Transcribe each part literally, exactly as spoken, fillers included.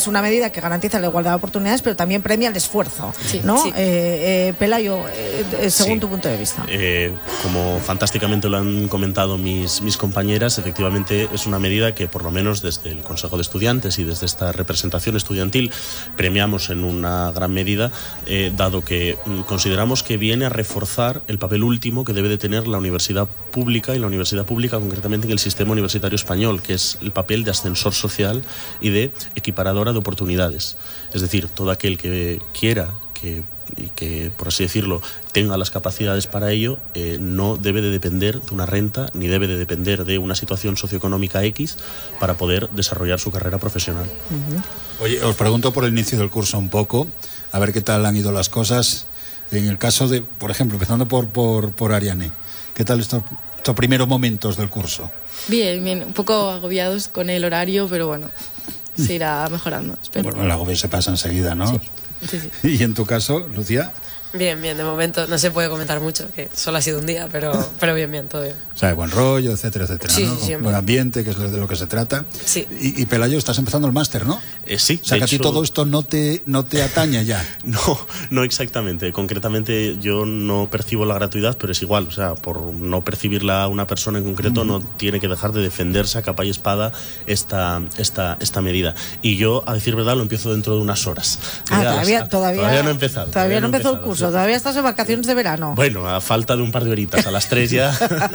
es una medida que garantiza la igualdad de oportunidades, pero también premia el esfuerzo, sí, ¿no? Sí. Eh, eh, Pelayo, eh, según sí. tu punto de vista. Eh, como fantásticamente lo han comentado mis, mis compañeras, efectivamente es una medida que por lo menos desde el Consejo de Estudiantes y desde esta representación estudiantil premiamos en una gran medida, eh, dado que mm, consideramos que viene a reforzar el papel último que debe de tener la universidad pública y la universidad pública concretamente en el sistema universitario español, que es el papel de ascensor social y de equiparadora de oportunidades. Es decir, todo aquel que quiera que y que, por así decirlo, tenga las capacidades para ello, eh, no debe de depender de una renta ni debe de depender de una situación socioeconómica X para poder desarrollar su carrera profesional. Uh-huh. Oye, os pregunto por el inicio del curso un poco, a ver qué tal han ido las cosas. En el caso de, por ejemplo, empezando por, por, por Ariane, ¿qué tal estos, estos primeros momentos del curso? Bien, bien, un poco agobiados con el horario, pero bueno, se irá mejorando, espero. Bueno, el agobio se pasa enseguida, ¿no? Sí. Sí, sí. Y en tu caso, Lucía. Bien, bien, de momento no se puede comentar mucho, que solo ha sido un día, pero, pero bien, bien, todo bien. O sea, buen rollo, etcétera, etcétera, sí, ¿no? Sí, siempre. Buen ambiente, que es de lo que se trata. Sí. Y, y Pelayo, estás empezando el máster, ¿no? Eh, sí. O sea, que a ti hecho... todo esto no te, no te atañe ya. No, no exactamente. Concretamente yo no percibo la gratuidad, pero es igual. O sea, por no percibirla a una persona en concreto, uh-huh. no tiene que dejar de defenderse a capa y espada esta, esta, esta medida. Y yo, a decir verdad, lo empiezo dentro de unas horas. Ah, todavía, todavía, todavía no he empezado. Todavía, todavía no empezó empezado, el curso, sí. Todavía estás en vacaciones de verano. Bueno, a falta de un par de horitas, a las tres ya.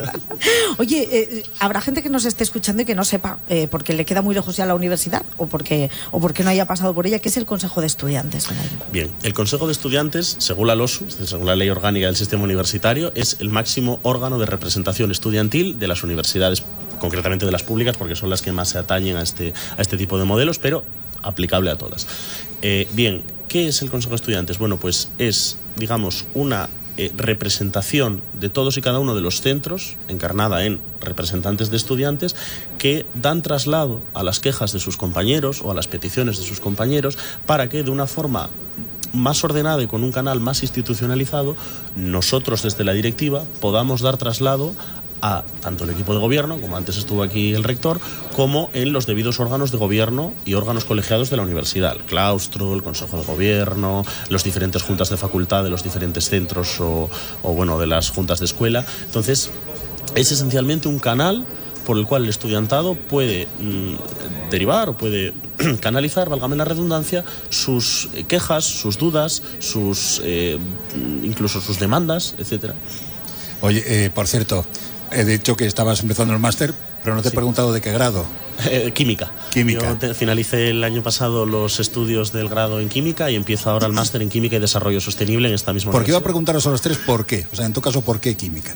Oye, eh, habrá gente que nos esté escuchando y que no sepa, eh, porque le queda muy lejos ya la universidad o porque, o porque no haya pasado por ella, ¿qué es el Consejo de Estudiantes? Bien, el Consejo de Estudiantes, según la LOSU, según la Ley Orgánica del Sistema Universitario, es el máximo órgano de representación estudiantil de las universidades, concretamente de las públicas, porque son las que más se atañen a este, a este tipo de modelos, pero aplicable a todas. Eh, bien, ¿qué es el Consejo de Estudiantes? Bueno, pues es, digamos, una eh, representación de todos y cada uno de los centros, encarnada en representantes de estudiantes, que dan traslado a las quejas de sus compañeros o a las peticiones de sus compañeros para que de una forma más ordenada y con un canal más institucionalizado, nosotros desde la directiva podamos dar traslado a tanto el equipo de gobierno, como antes estuvo aquí el rector, como en los debidos órganos de gobierno y órganos colegiados de la universidad, el claustro, el consejo de gobierno, las diferentes juntas de facultad de los diferentes centros o, o bueno, de las juntas de escuela. Entonces, es esencialmente un canal por el cual el estudiantado puede mmm, derivar o puede canalizar, válgame la redundancia, sus quejas, sus dudas, sus eh, incluso sus demandas, etcétera. Oye, eh, por cierto, he dicho que estabas empezando el máster, pero no te he sí. preguntado de qué grado. Eh, química. Química. Yo te, finalicé el año pasado los estudios del grado en química y empiezo ahora el máster en química y desarrollo sostenible en esta misma Porque iba a preguntaros a los tres por qué. O sea, en tu caso, ¿por qué química?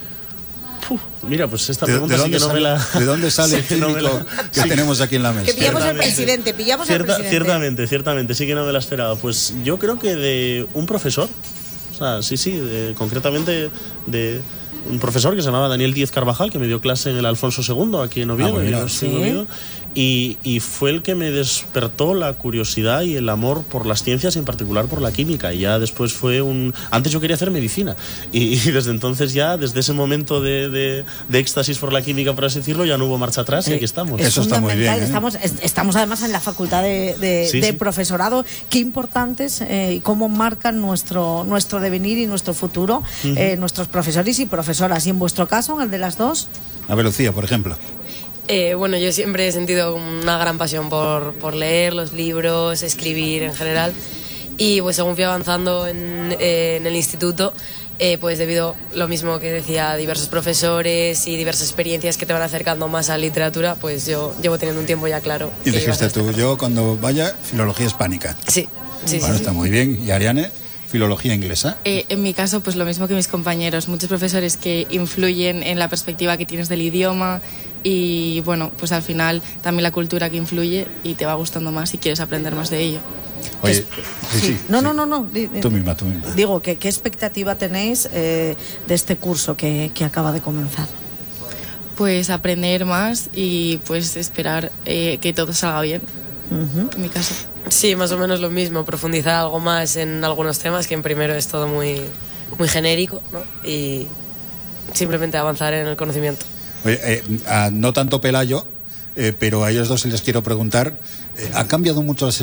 Uf, mira, pues esta ¿De, pregunta de sí que no sale, me la... ¿De dónde sale sí el químico no la, que sí. tenemos aquí en la mesa? Que pillamos al presidente, pillamos Cierta, al presidente. Ciertamente, ciertamente, sí que no me la esperaba. Pues yo creo que de un profesor, o sea, sí, sí, de, concretamente de... un profesor que se llamaba Daniel Díez Carvajal, que me dio clase en el Alfonso segundo, aquí en Oviedo, ah, bueno, ¿sí? en Oviedo y, y fue el que me despertó la curiosidad y el amor por las ciencias y en particular por la química. Y ya después fue un... Antes yo quería hacer medicina y, y desde entonces ya, desde ese momento de, de, de éxtasis por la química, por así decirlo, ya no hubo marcha atrás y aquí estamos. Es Eso está muy bien, ¿eh? Estamos, estamos además en la facultad de, de, sí, de sí. profesorado. Qué importantes y eh, cómo marcan nuestro, nuestro devenir y nuestro futuro, uh-huh. eh, nuestros profesores y profesoras. Y en vuestro caso, en el de las dos. A ver, Lucía, por ejemplo. Eh, bueno, yo siempre he sentido una gran pasión por, por leer los libros, escribir en general. Y pues según fui avanzando en, eh, en el instituto, eh, pues debido a lo mismo que decía, a diversos profesores y diversas experiencias que te van acercando más a la literatura, pues yo llevo teniendo un tiempo ya claro. Y dijiste tú, yo cuando vaya, filología hispánica. Sí, sí, bueno, sí. está muy bien. ¿Y Ariane? ¿Filología inglesa? Eh, en mi caso, pues lo mismo que mis compañeros, muchos profesores que influyen en la perspectiva que tienes del idioma y bueno, pues al final también la cultura que influye y te va gustando más y quieres aprender más de ello. Oye, sí, sí, sí, no, sí. no, no, no. Tú misma, tú misma. Digo, que, ¿qué expectativa tenéis eh, de este curso que, que acaba de comenzar? Pues aprender más y pues esperar eh, que todo salga bien, uh-huh. en mi caso. Sí, más o menos lo mismo, profundizar algo más en algunos temas, que en primero es todo muy, muy genérico, ¿no? Y simplemente avanzar en el conocimiento. Oye, eh, a, no tanto Pelayo, eh, pero a ellos dos les quiero preguntar, eh, ¿han cambiado mucho las